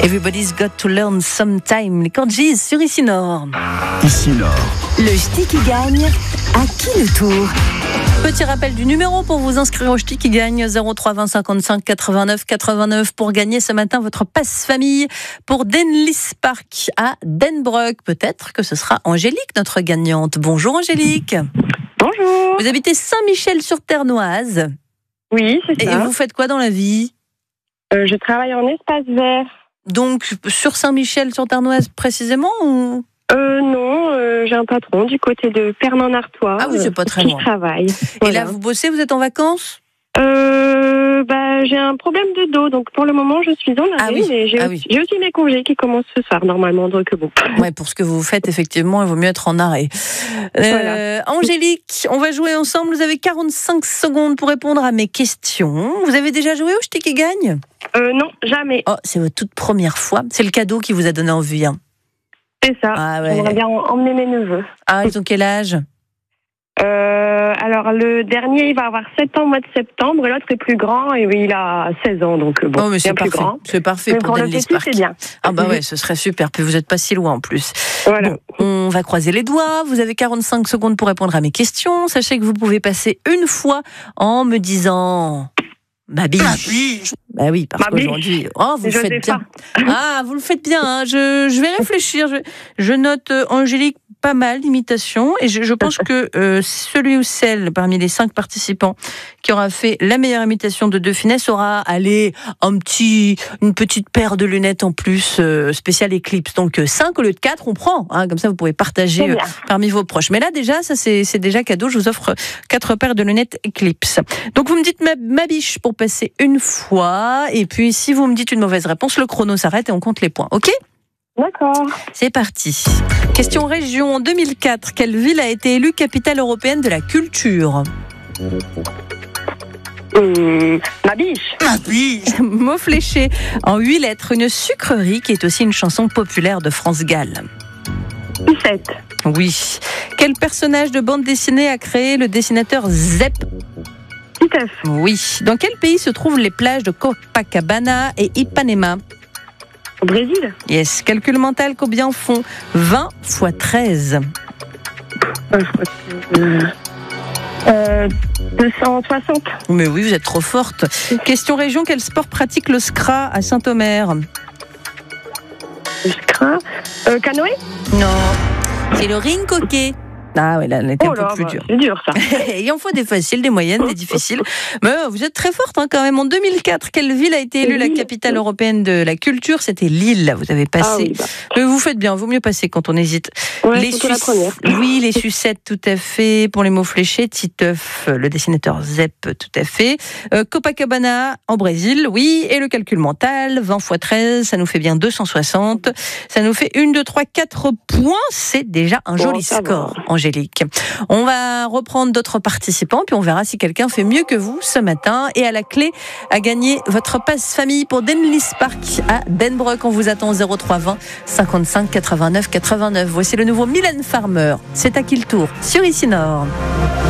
Everybody's got to learn sometime. Les Corgis sur Ici Nord. Ici Nord. Le ch'ti qui gagne, à qui le tour? Petit rappel du numéro pour vous inscrire au ch'ti qui gagne, 03 20 55 89 89 pour gagner ce matin votre passe-famille pour Denlis Park à Denbroek. Peut-être que ce sera Angélique, notre gagnante. Bonjour Angélique. Bonjour. Vous habitez Saint-Michel-sur-Ternoise. Oui, c'est ça. Et vous faites quoi dans la vie? Je travaille en espace vert. Donc sur Saint-Michel-sur-Ternoise précisément ou... Non, j'ai un patron du côté de Pernan-Artois. Ah oui, c'est pas très loin. Qui travaille. Et Voilà. là, vous bossez, vous êtes en vacances? J'ai un problème de dos, donc pour le moment, je suis en arrêt. Ah oui. Mais j'ai aussi mes congés qui commencent ce soir, normalement, donc bon. Ouais, pour ce que vous faites, effectivement, il vaut mieux être en arrêt. Voilà. Angélique, on va jouer ensemble. Vous avez 45 secondes pour répondre à mes questions. Vous avez déjà joué au ch'ti qui gagne? Non, jamais. Oh, c'est votre toute première fois. C'est le cadeau qui vous a donné envie. Hein. C'est ça. Ah ouais. J'aimerais bien emmener mes neveux. Ah, ils ont quel âge? Alors, le dernier, il va avoir 7 ans au mois de septembre, et l'autre est plus grand, et oui, il a 16 ans, donc bon, Oh, mais c'est bien plus parfait. grand. C'est parfait Mais pour le Denlis petit, Park. c'est bien. Ah bah ouais, ce serait super. Puis vous n'êtes pas si loin en plus. Voilà. Bon, on va croiser les doigts. Vous avez 45 secondes pour répondre à mes questions. Sachez que vous pouvez passer une fois en me disant... Ma biche. Bah oui, parce qu'aujourd'hui... Oh, vous le faites bien. Ah, vous le faites bien. Hein. Je vais réfléchir. Je note Angélique pas mal d'imitations. Et je pense que celui ou celle parmi les 5 participants qui aura fait la meilleure imitation de De Funès aura une petite paire de lunettes en plus spéciale Eclipse. Donc 5 au lieu de 4, on prend. Hein, comme ça, vous pouvez partager parmi vos proches. Mais là, déjà, ça c'est déjà cadeau. Je vous offre 4 paires de lunettes Eclipse. Donc vous me dites ma biche pour passer une fois. Et puis, si vous me dites une mauvaise réponse, le chrono s'arrête et on compte les points. OK ? D'accord. C'est parti. Question région. En 2004, quelle ville a été élue capitale européenne de la culture? Ma biche. Mot fléché. En 8 lettres, une sucrerie qui est aussi une chanson populaire de France Gall. 17. Oui. Quel personnage de bande dessinée a créé le dessinateur Zep? Titeuf. Oui. Dans quel pays se trouvent les plages de Copacabana et Ipanema? Au Brésil. Yes. Calcul mental, combien font 20 x 13? 260. Mais oui, vous êtes trop forte. Question région, quel sport pratique le SCRA à Saint-Omer? Je crains. Canoë. Non, c'est le ring hockey. Ah ouais, là, on était un peu plus dur. C'est dur, ça. Il en faut des faciles, des moyennes, des difficiles. Mais vous êtes très forte hein, quand même. En 2004, quelle ville a été élue la capitale européenne de la culture? C'était Lille. Vous avez passé. Mais vous faites bien. Vaut mieux passer quand on hésite. Ouais, la première. Oui, les sucettes, tout à fait. Pour les mots fléchés, Titeuf, le dessinateur Zep, tout à fait. Copacabana en Brésil, oui. Et le calcul mental, 20 x 13, ça nous fait bien 260. Ça nous fait 1, 2, 3, 4 points. C'est déjà un joli score, Angélique. On va reprendre d'autres participants, puis on verra si quelqu'un fait mieux que vous ce matin. Et à la clé, à gagner votre passe-famille pour Denlis Park à Denbroek. On vous attend 03 20 55 89 89. Voici le nouveau Mylène Farmer. C'est à qui le tour sur Ici Nord.